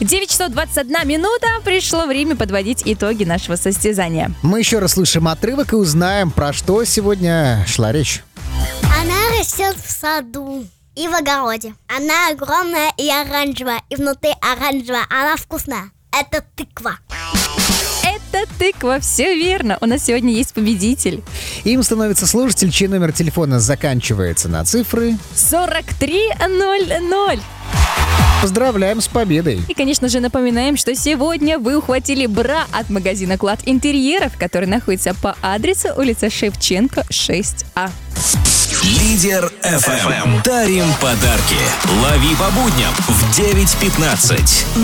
9 часов 21 минута. Пришло время подводить итоги нашего состязания. Мы еще раз слышим отрывок и узнаем, про что сегодня шла речь. Она растет в саду и в огороде. Она огромная и оранжевая, и внутри оранжевая. Она вкусная. Это тыква. Это тыква, все верно. У нас сегодня есть победитель. Им становится слушатель, чей номер телефона заканчивается на цифры 4300. Поздравляем с победой! И, конечно же, напоминаем, что сегодня вы ухватили бра от магазина «Клад интерьеров», который находится по адресу улица Шевченко, 6А. Лидер FM. Дарим подарки. Лови по будням в 9:15.